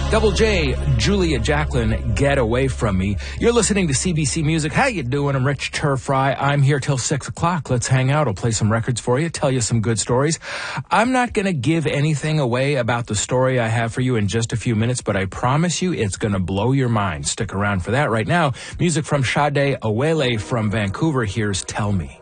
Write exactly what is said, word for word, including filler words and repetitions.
Double J, Julia Jacqueline, Get Away From Me. You're listening to C B C Music. How you doing? I'm Rich Turfry. I'm here till six o'clock. Let's hang out. I'll play some records for you, tell you some good stories. I'm not going to give anything away about the story I have for you in just a few minutes, but I promise you it's going to blow your mind. Stick around for that. Right now, music from Sade Awele from Vancouver. Here's Tell Me.